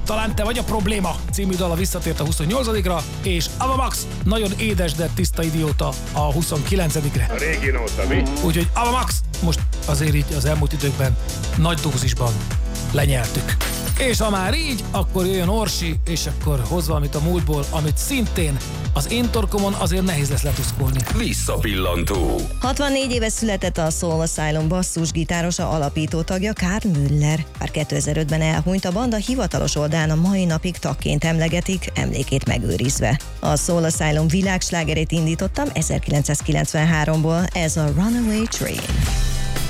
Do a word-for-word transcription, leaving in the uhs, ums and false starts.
Talán te vagy a probléma című dala visszatért a huszonnyolcadikra, és Ava Max, nagyon édes, de tiszta idióta a huszonkilencedikre. A régi nóta, mi? Úgyhogy Ava Max most azért így az elmúlt időkben nagy dózisban lenyeltük. És ha már így, akkor jöjjön Orsi, és akkor hoz valamit a múltból, amit szintén az én torkomon azért nehéz lesz letuszkolni. Visszapillantó. hatvannégy éves született a Soul Asylum basszusgitárosa, alapító tagja Karl Müller. Bár kétezer-ötben elhunyt, a banda hivatalos oldalán a mai napig tagként emlegetik, emlékét megőrizve. A Soul Asylum világslágerét indítottam ezerkilencszázkilencvenháromból, ez a Runaway Train.